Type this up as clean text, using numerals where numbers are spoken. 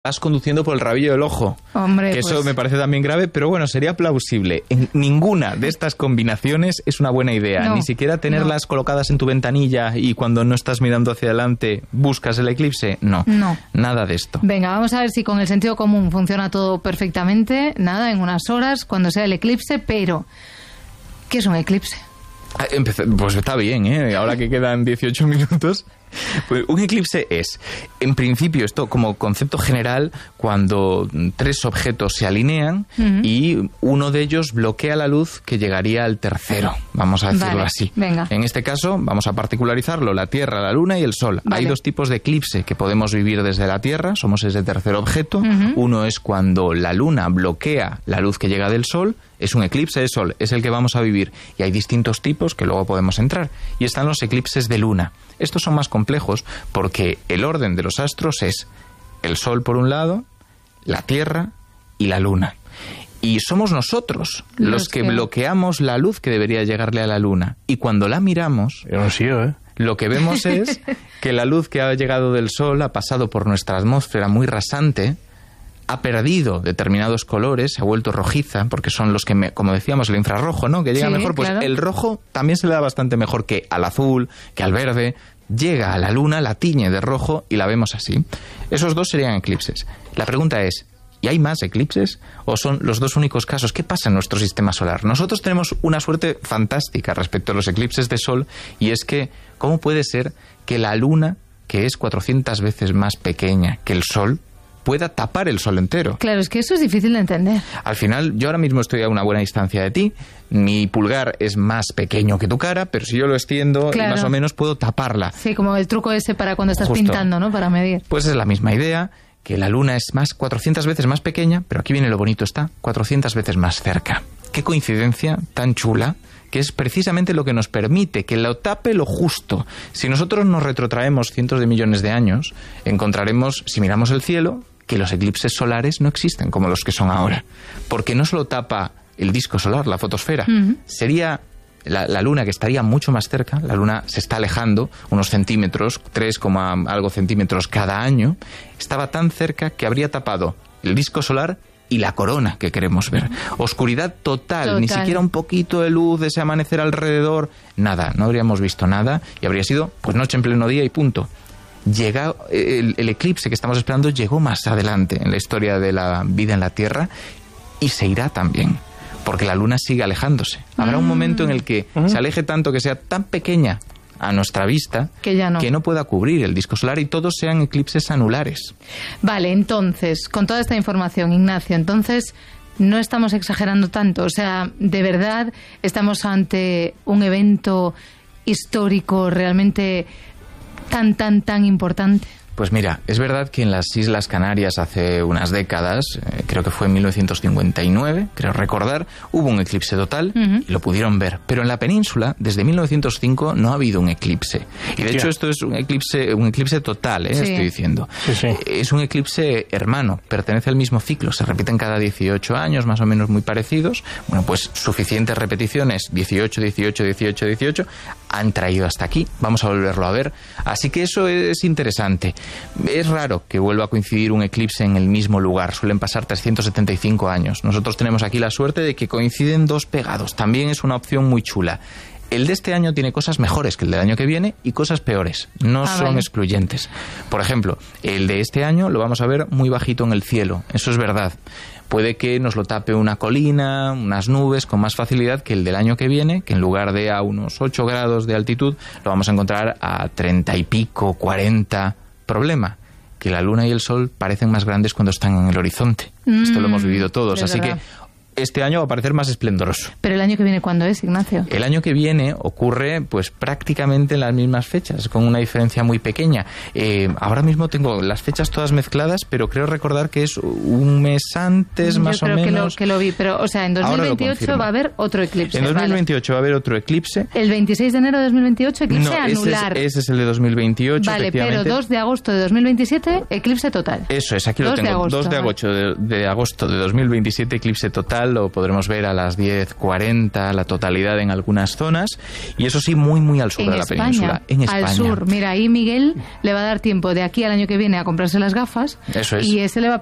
vas conduciendo por el rabillo del ojo. Hombre, que pues... eso me parece también grave, pero bueno, sería plausible. En ninguna de estas combinaciones es una buena idea. No, ni siquiera tenerlas colocadas en tu ventanilla y cuando no estás mirando hacia adelante buscas el eclipse. No, nada de esto. Venga, vamos a ver si con el sentido común funciona todo perfectamente. Nada, en unas horas, cuando sea el eclipse, pero... ¿qué es un eclipse? Pues está bien, ¿eh? Ahora que quedan 18 minutos... Pues un eclipse es, en principio, esto como concepto general, cuando tres objetos se alinean y uno de ellos bloquea la luz que llegaría al tercero, vamos a decirlo así. Venga. En este caso, vamos a particularizarlo, la Tierra, la Luna y el Sol. Vale. Hay dos tipos de eclipse que podemos vivir desde la Tierra, somos ese tercer objeto. Uno es cuando la Luna bloquea la luz que llega del Sol, es un eclipse de Sol, es el que vamos a vivir. Y hay distintos tipos que luego podemos entrar. Y están los eclipses de Luna. Estos son más complejos porque el orden de los astros es el Sol por un lado, la Tierra y la Luna. Y somos nosotros los que bloqueamos la luz que debería llegarle a la Luna. Y cuando la miramos, lo que vemos es que la luz que ha llegado del Sol ha pasado por nuestra atmósfera muy rasante, ha perdido determinados colores, se ha vuelto rojiza, porque son los que, como decíamos, el infrarrojo, ¿no? Que llega mejor. Pues claro. El rojo también se le da bastante mejor que al azul, que al verde. Llega a la Luna, la tiñe de rojo y la vemos así. Esos dos serían eclipses. La pregunta es, ¿y hay más eclipses? ¿O son los dos únicos casos? ¿Qué pasa en nuestro sistema solar? Nosotros tenemos una suerte fantástica respecto a los eclipses de Sol, y es que, ¿cómo puede ser que la Luna, que es 400 veces más pequeña que el Sol, pueda tapar el Sol entero? Claro, es que eso es difícil de entender. Al final, yo ahora mismo estoy a una buena distancia de ti, mi pulgar es más pequeño que tu cara, pero si yo lo extiendo, más o menos puedo taparla. Sí, como el truco ese para cuando estás pintando, ¿no? Para medir. Pues es la misma idea, que la Luna es 400 veces más pequeña, pero aquí viene lo bonito, está 400 veces más cerca. Qué coincidencia tan chula, que es precisamente lo que nos permite que lo tape lo justo. Si nosotros nos retrotraemos cientos de millones de años, encontraremos, si miramos el cielo, que los eclipses solares no existen como los que son ahora, porque no solo tapa el disco solar, la fotosfera, sería la Luna, que estaría mucho más cerca. La Luna se está alejando unos centímetros, 3, algo centímetros cada año, estaba tan cerca que habría tapado el disco solar y la corona que queremos ver. Oscuridad total, ni siquiera un poquito de luz de ese amanecer alrededor, nada, no habríamos visto nada y habría sido pues noche en pleno día y punto. Llega el eclipse que estamos esperando llegó más adelante en la historia de la vida en la Tierra y se irá también, porque la Luna sigue alejándose. Habrá un momento en el que se aleje tanto, que sea tan pequeña a nuestra vista, que no pueda cubrir el disco solar y todos sean eclipses anulares. Vale, entonces, con toda esta información, Ignacio, entonces no estamos exagerando tanto. O sea, de verdad estamos ante un evento histórico realmente tan importante. Pues mira, es verdad que en las Islas Canarias hace unas décadas, creo que fue en 1959, creo recordar, hubo un eclipse total y lo pudieron ver. Pero en la península, desde 1905, no ha habido un eclipse. Y de hecho esto es un eclipse total, estoy diciendo. Es un eclipse hermano, pertenece al mismo ciclo, se repiten cada 18 años, más o menos muy parecidos. Bueno, pues suficientes repeticiones, 18, 18, 18, 18, han traído hasta aquí. Vamos a volverlo a ver. Así que eso es interesante. Es raro que vuelva a coincidir un eclipse en el mismo lugar, suelen pasar 375 años. Nosotros tenemos aquí la suerte de que coinciden dos pegados, también es una opción muy chula. El de este año tiene cosas mejores que el del año que viene y cosas peores, no son excluyentes. Por ejemplo, el de este año lo vamos a ver muy bajito en el cielo, eso es verdad. Puede que nos lo tape una colina, unas nubes, con más facilidad que el del año que viene, que en lugar de a unos 8 grados de altitud, lo vamos a encontrar a 30 y pico, 40. Problema, que la Luna y el Sol parecen más grandes cuando están en el horizonte. Esto lo hemos vivido todos, así que este año va a parecer más esplendoroso. ¿Pero el año que viene cuándo es, Ignacio? El año que viene ocurre pues prácticamente en las mismas fechas, con una diferencia muy pequeña. Ahora mismo tengo las fechas todas mezcladas, pero creo recordar que es un mes antes, más o menos. Yo creo que lo vi, pero o sea, en 2028 va a haber otro eclipse. En 2028 va a haber otro eclipse. ¿El 26 de enero de 2028 eclipse anular? Ese es el de 2028, vale, pero 2 de agosto de 2027 eclipse total. Eso es, aquí lo tengo. 2 de agosto de 2027 eclipse total. total lo podremos ver a las 10:40, la totalidad en algunas zonas, y eso sí, muy, muy al sur de la península. En España. Al sur. Mira, ahí Miguel le va a dar tiempo de aquí al año que viene a comprarse las gafas. Eso es. Y ese le va